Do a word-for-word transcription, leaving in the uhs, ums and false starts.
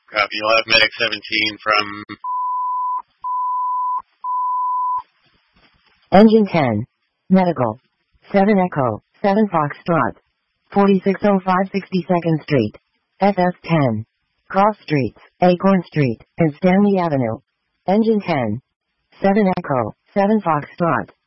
Copy. You'll have Medic seventeen from... Engine ten. Medical. seven Echo, seven Foxtrot. forty-six oh five sixty-second Street. F F ten. Cross Streets, Acorn Street, and Stanley Avenue. Engine ten. seven Echo, seven Foxtrot.